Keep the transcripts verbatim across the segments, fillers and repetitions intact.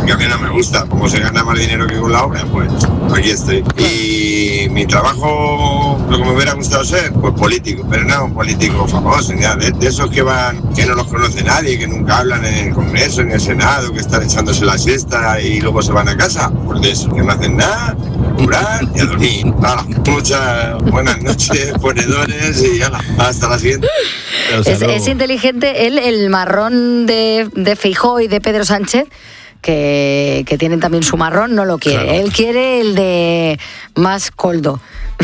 que a mí no me gusta. Como se gana más dinero que con la obra, pues aquí estoy. Y mi trabajo, lo que me hubiera gustado ser, pues político, pero no un político famoso, ni nada, de, de esos que van, que no los conoce nadie, que nunca hablan en el Congreso, en el Senado, que están echándose la siesta y luego se van a casa. Pues de eso, que no hacen nada, curar y a dormir. Nada, muchas buenas noches, ponedores, y ala, hasta la siguiente. Es, es inteligente él, el marrón de, de Feijóo y de Pedro Sánchez, que, que tienen también su marrón, no lo quiere. Claro. Él quiere el de más coldo.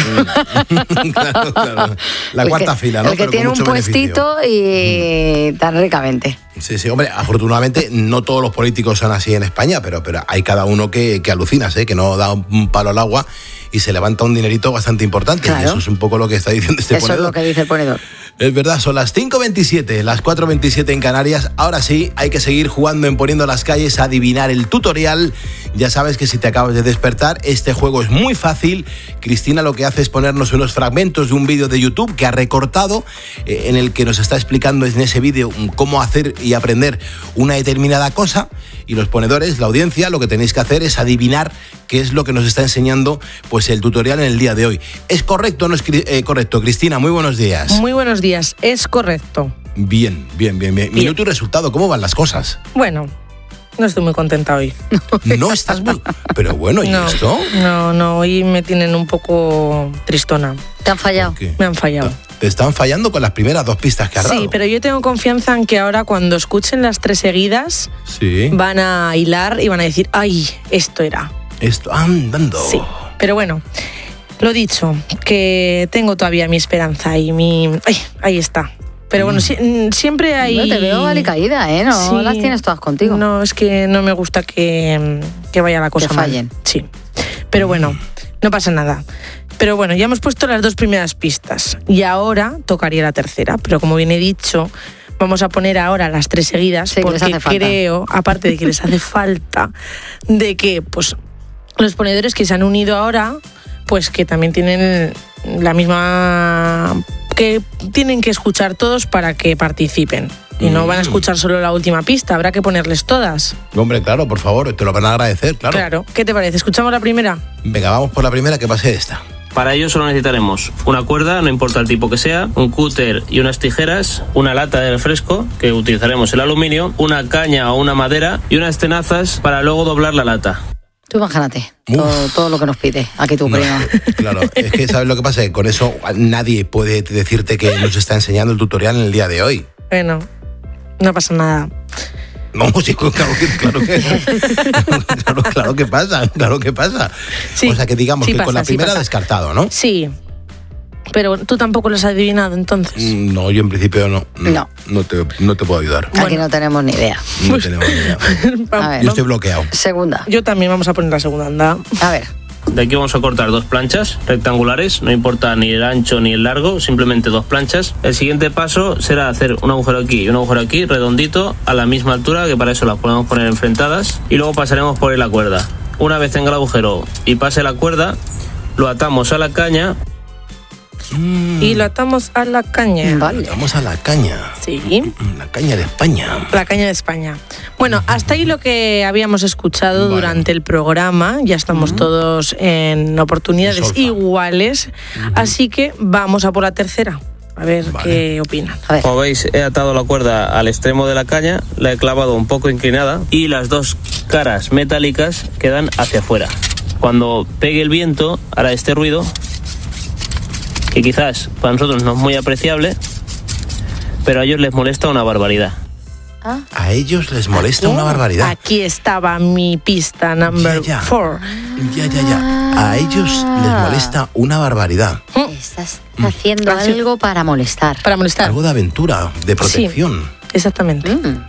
Mm. claro, claro. La cuarta que, fila, ¿no? El que Pero tiene un puestito y mm. tan ricamente. Sí, sí, hombre, afortunadamente no todos los políticos son así en España, pero, pero hay cada uno que, que alucinas, ¿eh? Que no da un palo al agua y se levanta un dinerito bastante importante. Claro. Y eso es un poco lo que está diciendo este eso ponedor. Eso es lo que dice el ponedor. Es verdad, son las cinco veintisiete, las cuatro veintisiete en Canarias. Ahora sí, hay que seguir jugando en Poniendo las Calles a adivinar el tutorial. Ya sabes que si te acabas de despertar, este juego es muy fácil. Cristina lo que hace es ponernos unos fragmentos de un vídeo de YouTube que ha recortado, eh, en el que nos está explicando en ese vídeo cómo hacer y aprender una determinada cosa. Y los ponedores, la audiencia, lo que tenéis que hacer es adivinar qué es lo que nos está enseñando pues el tutorial en el día de hoy. ¿Es correcto o no es eh, correcto? Cristina, muy buenos días. Muy buenos días, es correcto. Bien, bien, bien, bien. bien. Minuto y resultado, ¿cómo van las cosas? Bueno, no estoy muy contenta hoy. No estás muy... Pero bueno, ¿y no, esto? No, no, hoy me tienen un poco tristona. ¿Te han fallado? Me han fallado. Te están fallando con las primeras dos pistas que has dado. Sí, pero yo tengo confianza en que ahora cuando escuchen las tres seguidas sí. van a hilar y van a decir, ¡ay, esto era! Esto, andando. Sí, pero bueno, lo dicho, que tengo todavía mi esperanza y mi... ¡Ay, ahí está! Pero bueno, si, siempre hay... No, te veo alicaída, ¿eh? No sí, las tienes todas contigo. No, es que no me gusta que, que vaya la cosa que fallen. mal. Sí, pero bueno, no pasa nada. Pero bueno, ya hemos puesto las dos primeras pistas y ahora tocaría la tercera. Pero como bien he dicho, vamos a poner ahora las tres seguidas sí, porque creo, aparte de que les hace falta, de que pues los ponedores que se han unido ahora, pues que también tienen la misma... que tienen que escuchar todos para que participen. Y no van a escuchar solo la última pista, habrá que ponerles todas. Hombre, claro, por favor, te lo van a agradecer, claro. Claro, ¿qué te parece? ¿Escuchamos la primera? Venga, vamos por la primera, que va a ser esta. Para ello solo necesitaremos una cuerda, no importa el tipo que sea, un cúter y unas tijeras, una lata de refresco, que utilizaremos el aluminio, una caña o una madera y unas tenazas para luego doblar la lata. Tú imagínate, todo, todo lo que nos pide aquí tu no, primo. Claro, es que ¿sabes lo que pasa? Que con eso nadie puede decirte que nos está enseñando el tutorial en el día de hoy. Bueno, no pasa nada. No, sí, claro que, claro que, claro, claro que pasa, claro que pasa. Sí, o sea, que digamos sí que pasa, con la primera sí descartado, ¿no? Sí, pero tú tampoco lo has adivinado, entonces. No, yo en principio no. No. No te, no te puedo ayudar. Aquí bueno. no tenemos ni idea. No tenemos ni idea. A ver, yo estoy bloqueado. Segunda. Yo también, vamos a poner la segunda, anda. A ver. De aquí vamos a cortar dos planchas rectangulares, no importa ni el ancho ni el largo, simplemente dos planchas. El siguiente paso será hacer un agujero aquí y un agujero aquí, redondito, a la misma altura, que para eso las podemos poner enfrentadas, y luego pasaremos por la cuerda. Una vez tenga el agujero y pase la cuerda, lo atamos a la caña. Mm. Y lo atamos a la caña. Vale. Lo atamos a la caña. Sí. La caña de España. La caña de España. Bueno, hasta ahí lo que habíamos escuchado vale. durante el programa. Ya estamos uh-huh. todos en oportunidades iguales. Uh-huh. Así que vamos a por la tercera. A ver vale. qué opinan. A ver. Como veis, he atado la cuerda al extremo de la caña, la he clavado un poco inclinada y las dos caras metálicas quedan hacia afuera. Cuando pegue el viento, hará este ruido, que quizás para nosotros no es muy apreciable, pero a ellos les molesta una barbaridad. ¿Ah? A ellos les molesta una barbaridad. Aquí estaba mi pista number ya, ya. four. Ya, ya, ya. A ellos les molesta una barbaridad. Estás haciendo mm. algo para molestar. Para molestar. Algo de aventura, de protección. Sí, exactamente. Mm.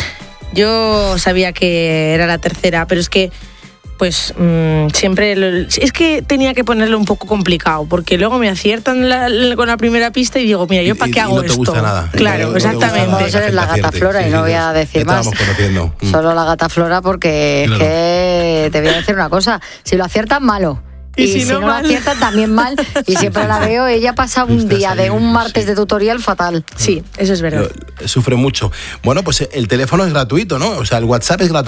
Yo sabía que era la tercera, pero es que pues mmm, siempre lo, es que tenía que ponerlo un poco complicado, porque luego me aciertan la, la, con la primera pista y digo, mira, ¿yo para qué hago no te esto? Gusta nada. Claro, no, exactamente. No, eres la gata Flora sí, y no voy a decir más. Conociendo. Solo la gata Flora, porque claro. es que te voy a decir una cosa, si lo aciertas, malo. Y, y si, si no, no lo aciertan, también mal. Y siempre la veo, ella pasa un Estás día ahí, de un martes sí. de tutorial fatal. Sí, eso es verdad. Lo, sufre mucho. Bueno, pues el teléfono es gratuito, ¿no? O sea, el WhatsApp es gratuito.